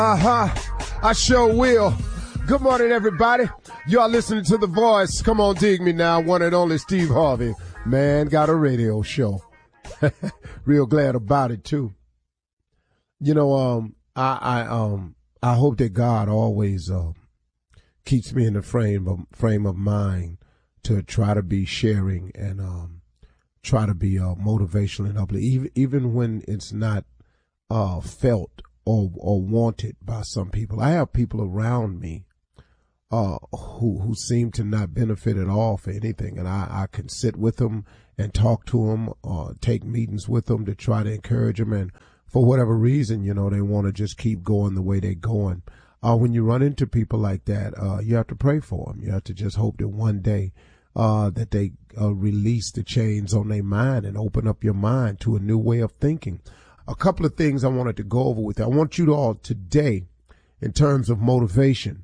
I sure will. Good morning, everybody. You are listening to The Voice. Come on, dig me now. One and only Steve Harvey. Man, got a radio show. Real glad about it, too. You know, I hope that God always keeps me in the frame of mind to try to be sharing and try to be motivational and uplifting, even when it's not felt or wanted by some people. I have people around me who seem to not benefit at all for anything, and I can sit with them and talk to them or take meetings with them to try to encourage them, and for whatever reason, you know, they want to just keep going the way they're going. When you run into people like that, you have to pray for them. You have to just hope that one day that they release the chains on their mind and open up your mind to a new way of thinking. A couple of things I wanted to go over with you. I want you to all today, in terms of motivation,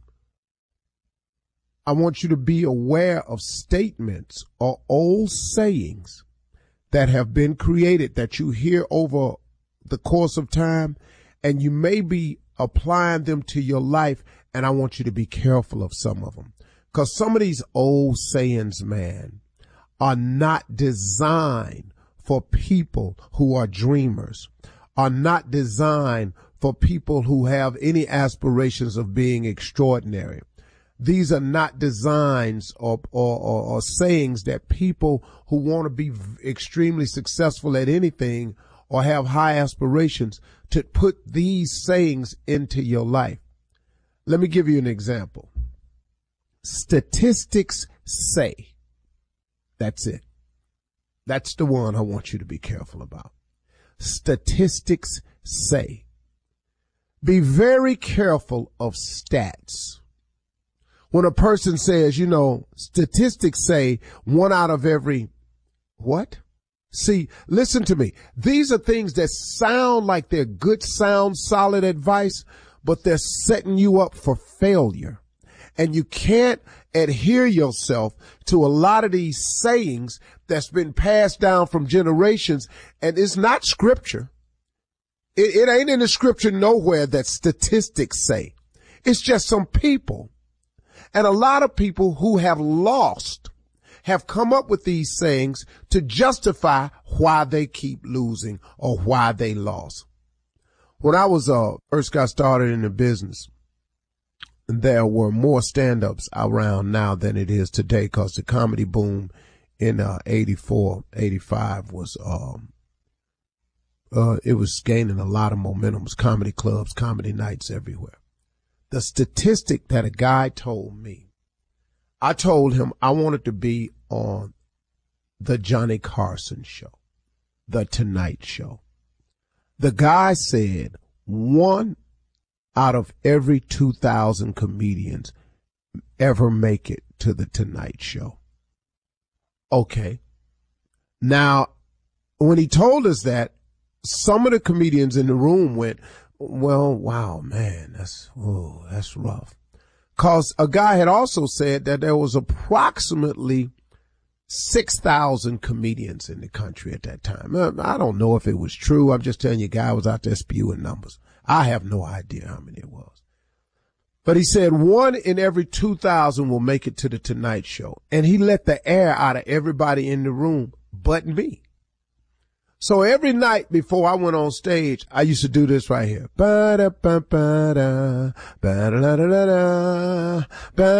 I want you to be aware of statements or old sayings that have been created that you hear over the course of time, and you may be applying them to your life, and I want you to be careful of some of them. Because some of these old sayings, man, are not designed for people who are dreamers, are not designed for people who have any aspirations of being extraordinary. These are not designs or sayings that people who want to be extremely successful at anything or have high aspirations to put these sayings into your life. Let me give you an example. Statistics say. That's it. That's the one I want you to be careful about. Statistics say. Be very careful of stats. When a person says, you know, statistics say 1 out of every, what? See, listen to me. These are things that sound like they're good, sound, solid advice, but they're setting you up for failure. And you can't adhere yourself to a lot of these sayings that's been passed down from generations, and it's not scripture. It ain't in the scripture nowhere that statistics say. It's just some people. And a lot of people who have lost have come up with these sayings to justify why they keep losing or why they lost. When I was first got started in the business, there were more stand-ups around now than it is today, because the comedy boom in 84, 85 was it was gaining a lot of momentum. It was comedy clubs, comedy nights everywhere. The statistic that a guy told me, I told him I wanted to be on the Johnny Carson show, the Tonight Show. The guy said 1 out of every 2,000 comedians ever make it to the Tonight Show. Okay. Now, when he told us that, some of the comedians in the room went, well, wow, man, that's rough. Cause a guy had also said that there was approximately 6,000 comedians in the country at that time. I don't know if it was true. I'm just telling you, guy was out there spewing numbers. I have no idea how many it was. But he said 1 in every 2,000 will make it to the Tonight Show. And he let the air out of everybody in the room but me. So every night before I went on stage, I used to do this right here. Ba-da-ba-ba-da, ba-da-da-da-da,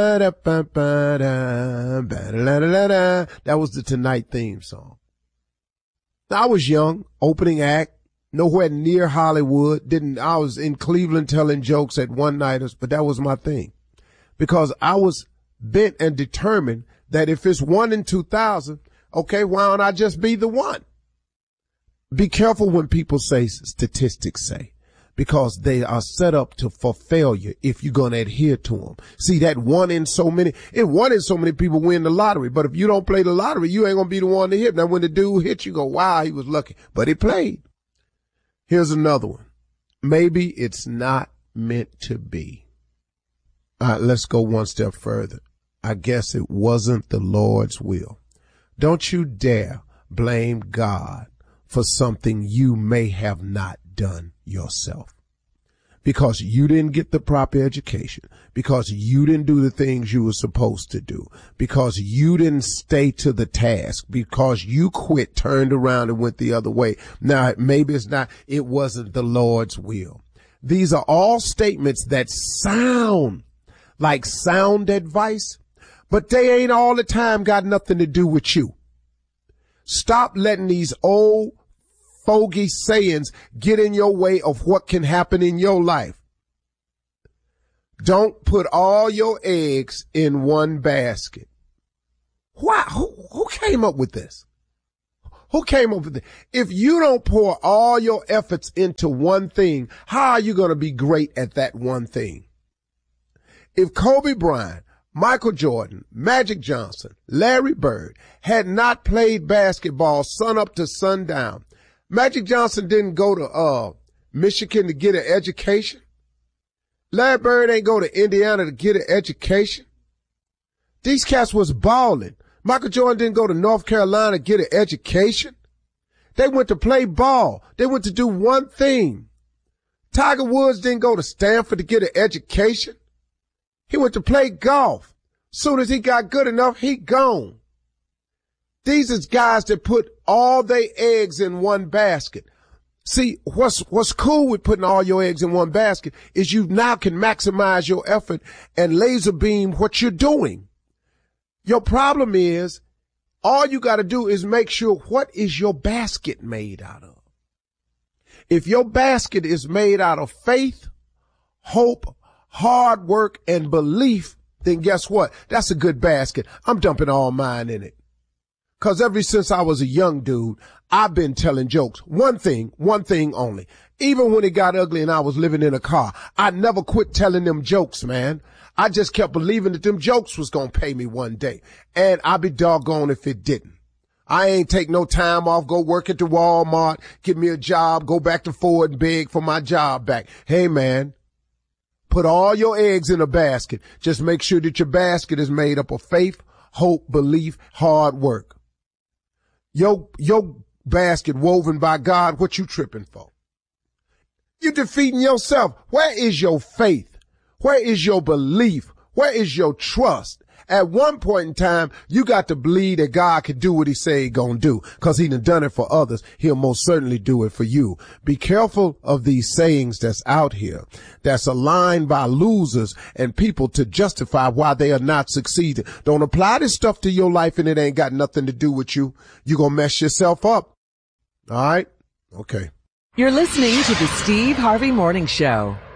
ba-da-ba-ba-da, ba-da-da-da-da. That was the Tonight theme song. Now, I was young, opening act, nowhere near Hollywood. I was in Cleveland telling jokes at one-nighters, but that was my thing. Because I was bent and determined that if it's 1 in 2,000, okay, why don't I just be the one? Be careful when people say statistics say, because they are set up for failure if you're going to adhere to them. See, that 1 in so many people win the lottery. But if you don't play the lottery, you ain't going to be the one to hit. Now, when the dude hits, you go, wow, he was lucky. But he played. Here's another one. Maybe it's not meant to be. All right, let's go one step further. I guess it wasn't the Lord's will. Don't you dare blame God for something you may have not done yourself. because you didn't get the proper education, because you didn't do the things you were supposed to do, because you didn't stay to the task, because you quit, turned around and went the other way. Now, maybe it wasn't the Lord's will. These are all statements that sound like sound advice, but they ain't all the time got nothing to do with you. Stop letting these old fogey sayings get in your way of what can happen in your life. Don't put all your eggs in one basket. Why? Who came up with this? Who came up with this? If you don't pour all your efforts into one thing, how are you going to be great at that one thing? If Kobe Bryant, Michael Jordan, Magic Johnson, Larry Bird had not played basketball sun up to sundown, Magic Johnson didn't go to Michigan to get an education. Larry Bird ain't go to Indiana to get an education. These cats was balling. Michael Jordan didn't go to North Carolina to get an education. They went to play ball. They went to do one thing. Tiger Woods didn't go to Stanford to get an education. He went to play golf. Soon as he got good enough, he gone. These is guys that put all their eggs in one basket. See, what's cool with putting all your eggs in one basket is you now can maximize your effort and laser beam what you're doing. Your problem is all you got to do is make sure what is your basket made out of. If your basket is made out of faith, hope, hard work, and belief, then guess what? That's a good basket. I'm dumping all mine in it. Cause ever since I was a young dude, I've been telling jokes. One thing only. Even when it got ugly and I was living in a car, I never quit telling them jokes, man. I just kept believing that them jokes was gonna pay me one day. And I'd be doggone if it didn't. I ain't take no time off, go work at the Walmart, get me a job, go back to Ford and beg for my job back. Hey, man, put all your eggs in a basket. Just make sure that your basket is made up of faith, hope, belief, hard work. Your basket woven by God, what you tripping for? You defeating yourself. Where is your faith? Where is your belief? Where is your trust? At one point in time, you got to believe that God can do what he say he gonna do, cause he done it for others. He'll most certainly do it for you. Be careful of these sayings that's out here, that's aligned by losers and people to justify why they are not succeeding. Don't apply this stuff to your life and it ain't got nothing to do with you. You're gonna mess yourself up. All right? Okay. You're listening to the Steve Harvey Morning Show.